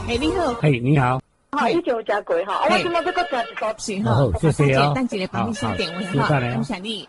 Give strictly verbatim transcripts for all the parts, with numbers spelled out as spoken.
哎，你好。 嘿，你好。 好，以前有食过哈，我今麦要搁食一包。 是哈， 谢谢哦。 等一下帮你下电话哈，感谢你。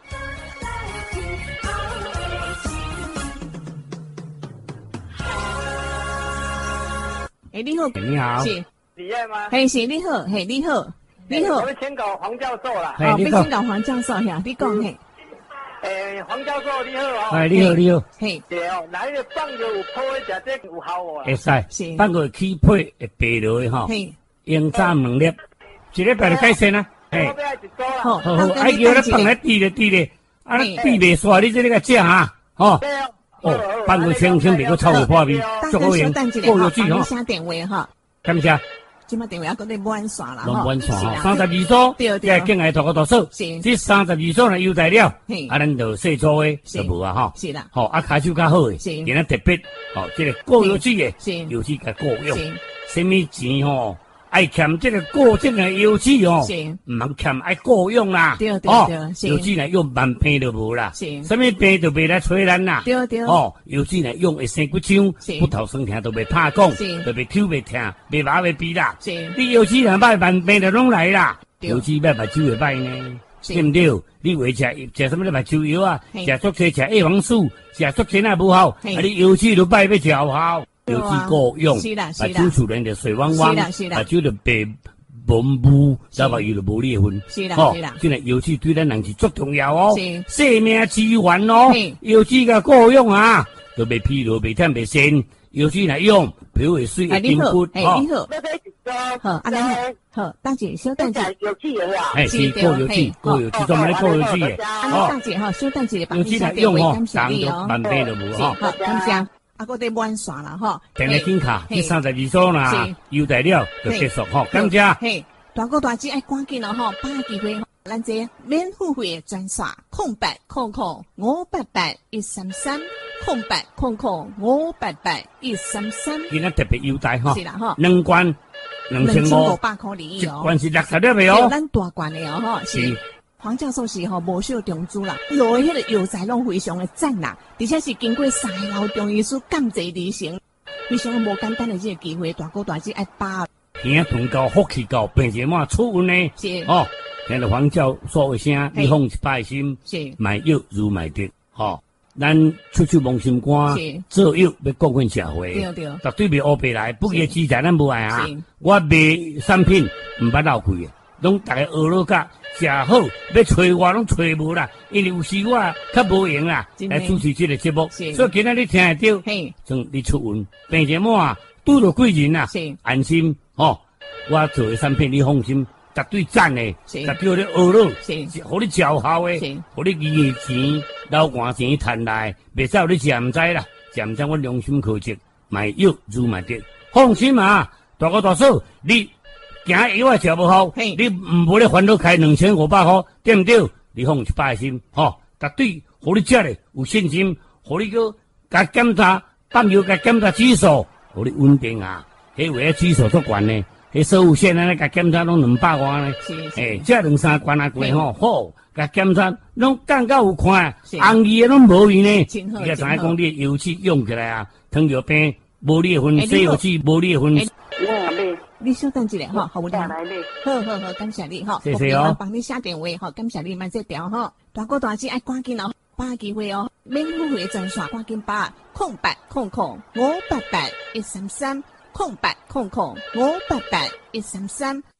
哎，你好。 你好。 是。 李燕吗？ 嘿，是你好，嘿，你好，你好。 我要请教黄教授啦。 哦，要请教黄教授呀，你讲嘿。 诶，黄教授你好哦。 哎，你好，你好。 嘿。 对哦，那迄个放药有泡的食这有效无啦？ 会使。放个起配会白落的吼。 嘿。 用早两粒，一礼拜就改善啦。嘿。 好， 好好，哎，叫你放来滴咧滴咧，啊，滴袂煞，你这个个食哈，吼。哦，放个清清别个臭有破味，足好用。过药剂吼。 下电话哈。 感谢。 今麦电话搁在满线啦， 拢满线吼，三十二组， 对对， 进来大个大数，这三十二组呢优待了，啊，咱就细组的就无啊吼， 是啦， 吼啊，开手较好的，今仔特别，吼，这个过药剂的，药剂个过用，什么钱吼，爱欠这个过这个药剂哦，唔通欠爱过用啦， 对对对， 药剂呢用万病就无啦，什么病都袂来催咱啦， 对对， 哦，药剂呢用会生骨伤，骨头酸痛都袂怕讲，都袂抽袂痛，袂麻袂痹啦，你药剂若歹，万病就拢来啦，药剂歹目睭会歹呢，对唔对？你话食食什么目睭药啊？食足济食 A 黄素，食足济那无效，啊你药剂都歹要食有效。药剂过用，把酒处人就水汪汪，把酒就白蒙雾，再把油就无裂痕。 是啦，是啦， 这个药剂对咱人是足重要哦，生命之源哦。药剂个过用啊，都袂疲劳、袂忝、袂酸。药剂来用，皮肤会水、会筋骨。 哎，你好，好，阿娘好，好，大姐，小蛋姐， 药剂的呀， 哎，是过药剂，过药剂专门来过药剂的。 哦，大姐哈，小蛋姐帮你下电话，感谢你哦，万倍都无哈， 好，感谢。啊，搁在满线啦吼， 订个金卡，第三十二组啦，优待了就结束吼，感谢。 嘿，大哥大姐爱赶紧咯吼，把握机会，咱这免付费专线空八空空五八八一三三空八空空五八八一三三。 今仔特别优待吼， 是啦吼， 两罐两千五百块哩哦， 一罐是六十粒的哦， 咱大罐的哦吼，是。黄教授是吼无少中资啦，有迄个药材拢非常的赞啦，而且是经过三个老中医师监制而成，非常无简单的这个机会，大哥大姐爱把。 听同高福气高，并且嘛出运呢， 是哦，听到黄教授的声，你放一百心， 是买药如买得，吼，咱出手摸心肝，做药要贡献社会， 对对， 绝对袂乌白来，不给资产咱无爱啊，我卖产品唔捌闹亏的，拢大家学落甲。食好，要找我拢找无啦，因为有时我较无闲啦，来主持这个节目，所以今仔你听会到，从你出运，并且么啊，拄到贵人啦，安心哦。我做的产品你放心，绝对赞的，绝对你学落，是互你照效的，互你伊个钱老换钱赚来，袂使你食唔知啦，食唔知我良心考证，买药如买得，放心啊，大哥大嫂你。行药啊，食无好，你唔无咧烦恼开两千五百块，对唔对？你放一百心，吼，绝对互你食咧有信心，互你个甲检查，放药甲检查指数，互你稳定啊。迄位指数足悬呢，迄所有线安尼甲检查拢两百外呢，诶，这两三关啊过吼，好，甲检查拢感觉有看，红字拢无味呢。你个知影讲你药剂用起来啊，糖尿病无裂痕，西药剂无裂痕。 你稍等一下哈，好唔好？好好好，感谢你哈， 谢谢哦。 帮你下电话哈，感谢你慢这条哈，大哥大姐爱赶紧哦，把握机会哦，免付费专线赶紧把空八空空五八八一三三空八空空五八八一三三。